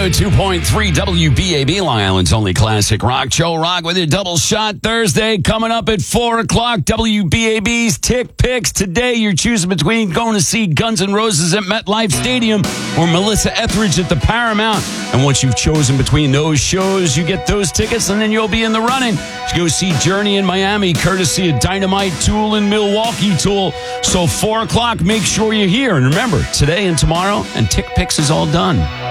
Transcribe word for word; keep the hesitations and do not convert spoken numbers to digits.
oh two point three W B A B, Long Island's only classic rock. Joe Rock with your double shot Thursday. Coming up at four o'clock, W B A B's Tick Picks. Today, you're choosing between going to see Guns N' Roses at MetLife Stadium or Melissa Etheridge at the Paramount. And once you've chosen between those shows, you get those tickets, and then you'll be in the running to go see Journey in Miami, courtesy of Dynamite Tool in Milwaukee Tool. So four o'clock, make sure you're here. And remember, today and tomorrow, and Tick Picks is all done.